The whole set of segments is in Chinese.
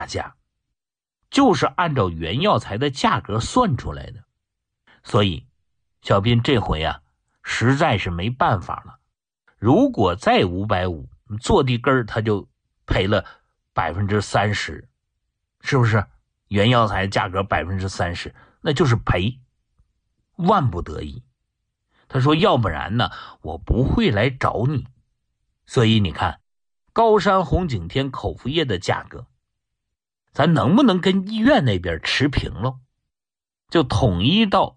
价，就是按照原药材的价格算出来的。所以小斌这回啊实在是没办法了，如果再550，坐地根儿他就赔了30%，是不是？原药材价格30%，那就是赔，万不得已。他说要不然呢我不会来找你。所以你看高山红景天口服液的价格咱能不能跟医院那边持平了，就统一到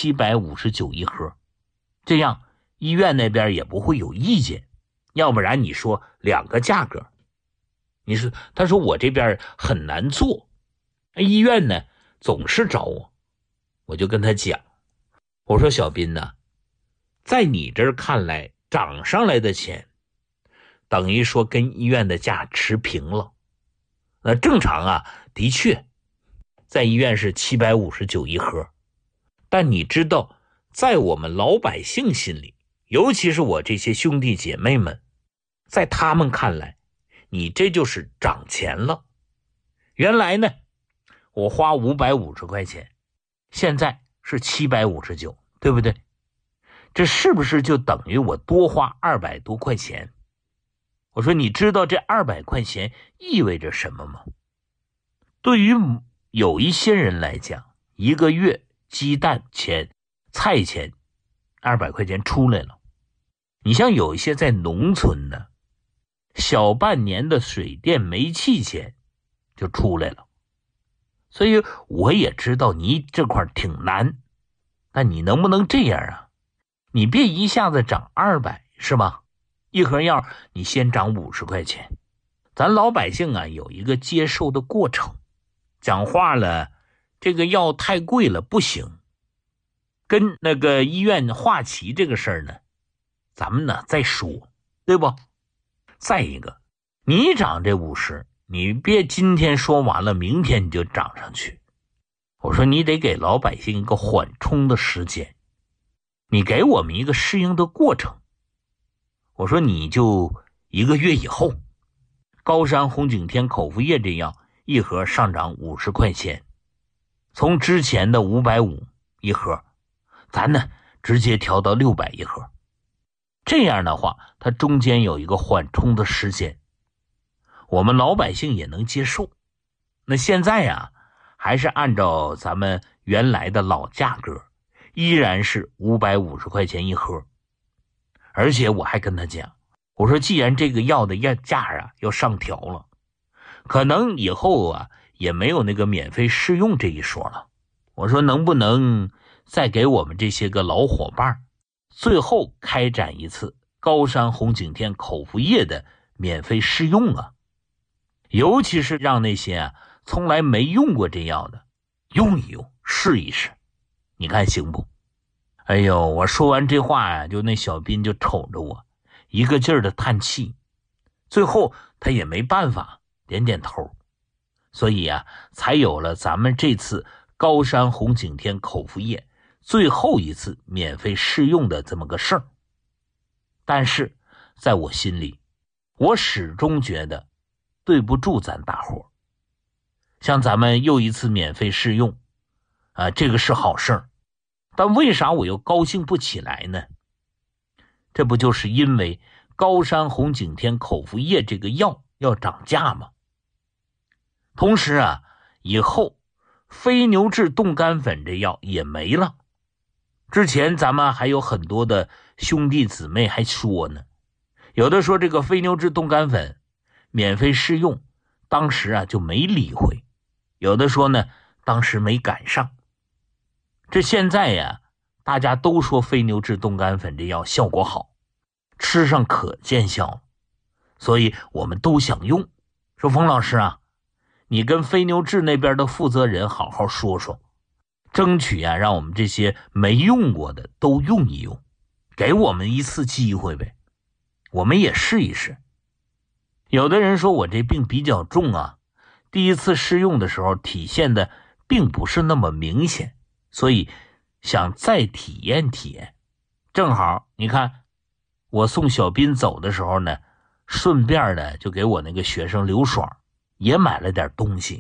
759一盒，这样医院那边也不会有意见。要不然你说两个价格，他说我这边很难做，医院呢总是找我就跟他讲，我说小斌呢，在你这儿看来涨上来的钱等于说跟医院的价持平了。那正常啊，的确在医院是759一盒，但你知道在我们老百姓心里，尤其是我这些兄弟姐妹们，在他们看来你这就是涨钱了。原来呢我花550块钱，现在是759，对不对？这是不是就等于我多花200多块钱？我说你知道这200块钱意味着什么吗？对于有一些人来讲，一个月鸡蛋钱、菜钱200块钱出来了。你像有一些在农村的，小半年的水电煤气钱就出来了。所以我也知道你这块挺难，但你能不能这样啊？你别一下子涨200，是吧？一盒药你先涨50块钱，咱老百姓啊有一个接受的过程。讲话了，这个药太贵了不行，跟那个医院划齐这个事儿呢，咱们呢再说，对不？再一个，你涨这50，你别今天说完了，明天你就涨上去。我说你得给老百姓一个缓冲的时间，你给我们一个适应的过程。我说你就1个月以后，高山红景天口服液这样一盒上涨50块钱，从之前的550一盒，咱呢直接调到600一盒。这样的话它中间有一个缓冲的时间，我们老百姓也能接受。那现在啊还是按照咱们原来的老价格，依然是550块钱一盒。而且我还跟他讲，我说既然这个药的价啊要上调了，可能以后啊也没有那个免费试用这一说了。我说能不能再给我们这些个老伙伴最后开展一次高山红景天口服液的免费试用啊？尤其是让那些啊从来没用过这药的用一用，试一试，你看行不？哎呦，我说完这话呀，就那小斌就瞅着我，一个劲儿的叹气。最后他也没办法，点点头。所以啊，才有了咱们这次高山红景天口服液最后一次免费试用的这么个事儿。但是在我心里，我始终觉得对不住咱大伙。像咱们又一次免费试用啊，这个是好事儿。但为啥我又高兴不起来呢？这不就是因为高山红景天口服液这个药要涨价吗？同时啊，以后非牛治冻干粉这药也没了。之前咱们还有很多的兄弟姊妹还说呢，有的说这个非牛治冻干粉免费试用，当时啊就没理会，有的说呢当时没赶上。这现在呀，大家都说非牛治冻干粉这药效果好，吃上可见效了，所以我们都想用。说冯老师啊，你跟非牛治那边的负责人好好说说，争取啊让我们这些没用过的都用一用，给我们一次机会呗，我们也试一试。有的人说我这病比较重啊，第一次试用的时候体现的并不是那么明显，所以想再体验体验。正好你看我送小斌走的时候呢，顺便的就给我那个学生刘爽也买了点东西。